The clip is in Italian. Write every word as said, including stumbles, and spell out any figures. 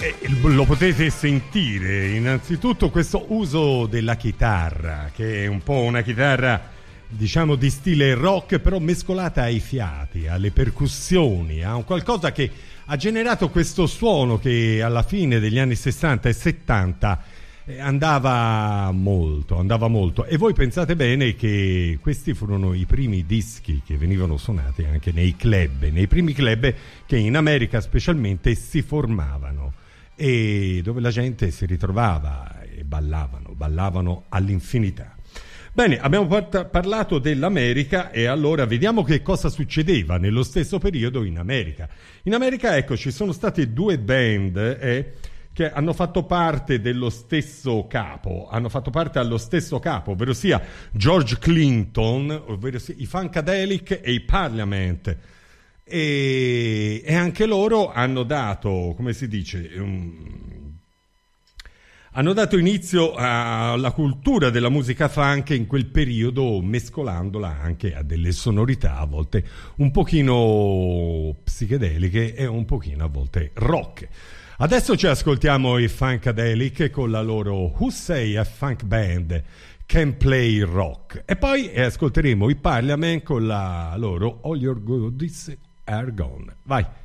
Eh, lo potete sentire innanzitutto questo uso della chitarra, che è un po' una chitarra diciamo di stile rock, però mescolata ai fiati, alle percussioni, a un qualcosa che ha generato questo suono che alla fine degli anni sessanta e settanta eh, andava molto, andava molto. E voi pensate bene che questi furono i primi dischi che venivano suonati anche nei club, nei primi club che in America specialmente si formavano, e dove la gente si ritrovava e ballavano, ballavano all'infinità. Bene, abbiamo part- parlato dell'America e allora vediamo che cosa succedeva nello stesso periodo in America. In America, ecco, ci sono state due band eh, che hanno fatto parte dello stesso capo, hanno fatto parte allo stesso capo, ovvero sia George Clinton, ovvero sia i Funkadelic e i Parliament. E, e anche loro hanno dato, come si dice, um, hanno dato inizio alla cultura della musica funk in quel periodo, mescolandola anche a delle sonorità a volte un pochino psichedeliche e un pochino a volte rock. Adesso ci ascoltiamo i Funkadelic con la loro Who Say a Funk Band Can Play Rock, e poi ascolteremo i Parliament con la loro All Your Goodies Are Gone. Vai!